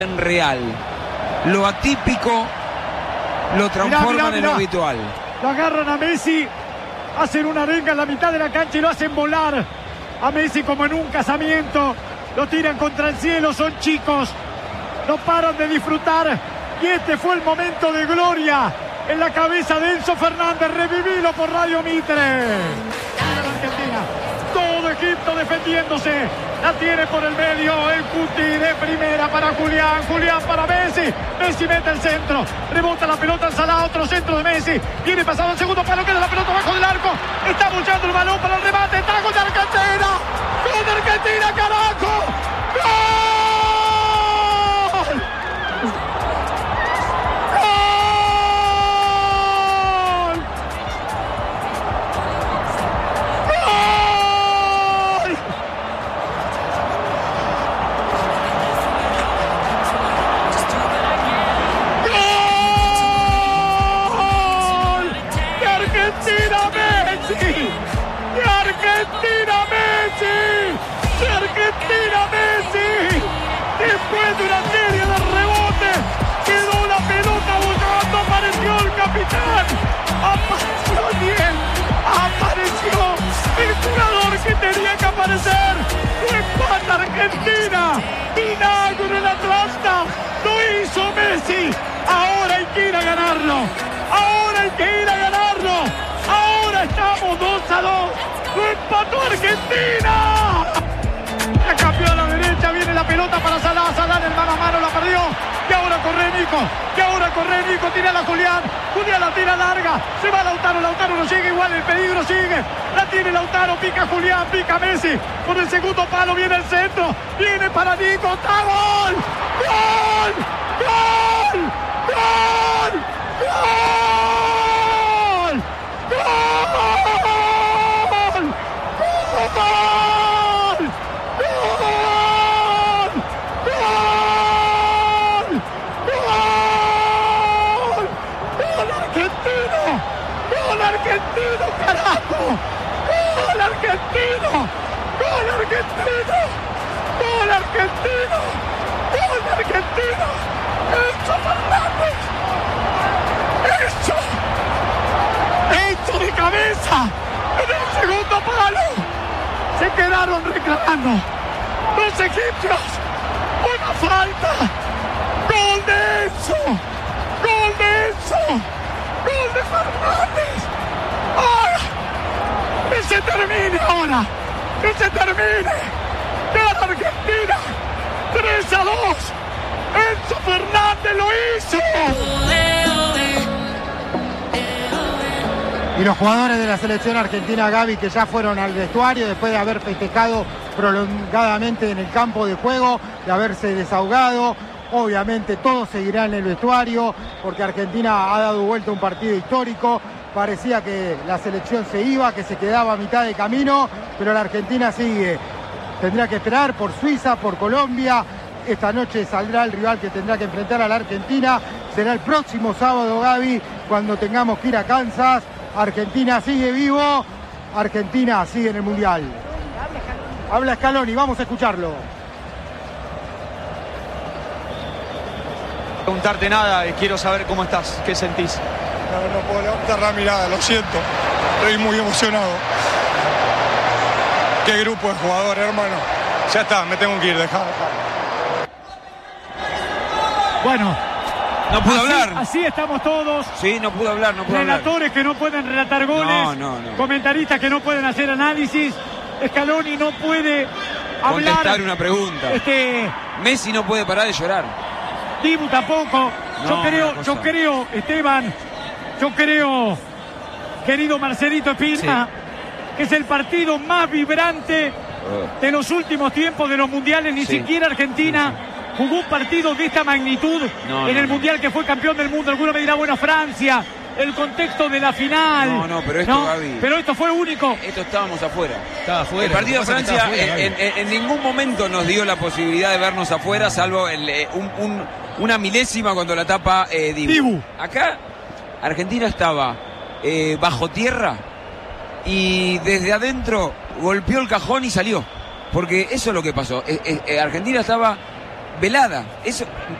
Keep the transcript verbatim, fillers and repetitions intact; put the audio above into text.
en real. Lo atípico lo transforman mirá, mirá, en mirá. lo habitual. Lo agarran a Messi, hacen una arenga en la mitad de la cancha y lo hacen volar a Messi como en un casamiento. Lo tiran contra el cielo, son chicos, no paran de disfrutar. Y este fue el momento de gloria en la cabeza de Enzo Fernández. Revivilo por Radio Mitre. Argentina, todo Egipto defendiéndose. La tiene por el medio el Cuti de primera para Julián. Julián para Messi. Messi mete el centro. Rebota la pelota al Salah. Otro centro de Messi. Viene pasado el segundo palo. Queda la pelota abajo del arco. Está bullando el balón para el remate. Está gol de Argentina. Gol de Argentina, carajo. ¡Gol! Después de una serie de rebotes, quedó la pelota volando, apareció el capitán, apareció bien, apareció el jugador que tenía que aparecer, lo empata Argentina, milagro en Atlanta, lo hizo Messi, ahora hay que ir a ganarlo, ahora hay que ir a ganarlo, ahora estamos dos a dos, lo empató Argentina. La cambió a la derecha, viene la pelota para Salah, Salah en el mano a mano la perdió, y ahora corre Nico, y ahora corre Nico, tira la Julián, Julián la tira larga, se va Lautaro, Lautaro no sigue igual, el peligro sigue, la tiene Lautaro, pica Julián, pica Messi, con el segundo palo viene el centro, viene para Nico, ¡está gol! ¡Gol! ¡Gol! ¡Gol! ¡Gol! ¡Gol! ¡Gol! ¡Argentino, carajo! ¡Gol argentino! ¡Gol argentino! ¡Gol argentino! ¡Gol argentino! ¡Enzo Fernández! ¡Enzo! ¡Enzo de cabeza! ¡En el segundo palo! Se quedaron reclamando los egipcios. ¡Una falta! ¡Gol de Enzo! ¡Gol de Enzo! ¡Gol de Fernández! ¡Ahora! ¡Que se termine ahora! ¡Que se termine! ¡Gana Argentina! ¡tres a dos! ¡Enzo Fernández lo hizo! Y los jugadores de la selección argentina, Gaby, que ya fueron al vestuario después de haber festejado prolongadamente en el campo de juego, de haberse desahogado. Obviamente todos seguirán en el vestuario porque Argentina ha dado vuelta a un partido histórico. Parecía que la selección se iba, que se quedaba a mitad de camino, pero la Argentina sigue. Tendrá que esperar por Suiza, por Colombia. Esta noche saldrá el rival que tendrá que enfrentar a la Argentina. Será el próximo sábado, Gaby, cuando tengamos que ir a Kansas. Argentina sigue vivo. Argentina sigue en el Mundial. Habla Scaloni, vamos a escucharlo. Preguntarte nada, quiero saber cómo estás, qué sentís. No, no puedo levantar la mirada, lo siento. Estoy muy emocionado. Qué grupo de jugadores, hermano. Ya está, me tengo que ir, dejá, dejá. Bueno, no pudo así, hablar. Así estamos todos. Sí, no pudo hablar, no pudo Relatores hablar. que no pueden relatar goles. No, no, no. Comentaristas que no pueden hacer análisis. Scaloni no puede hablar. Contestar una pregunta. Este, Messi no puede parar de llorar. Dibu tampoco. No, yo creo, cosa... yo creo, Esteban, yo creo, querido Marcelito Espina, sí, que es el partido más vibrante uh. de los últimos tiempos de los mundiales. Ni sí. siquiera Argentina sí, sí. jugó un partido de esta magnitud no, en no, el no. mundial que fue campeón del mundo. Alguno me dirá, bueno, Francia, el contexto de la final. No, no, pero esto, ¿no? Gaby, pero esto fue único. Esto estábamos afuera. Estaba afuera. El partido de Francia afuera, en, en, en ningún momento nos dio la posibilidad de vernos afuera, salvo el, un, un, una milésima cuando la tapa eh, Dibu. Dibu. Acá Argentina estaba eh, bajo tierra y desde adentro golpeó el cajón y salió. Porque eso es lo que pasó. Eh, eh, Argentina estaba velada. Eso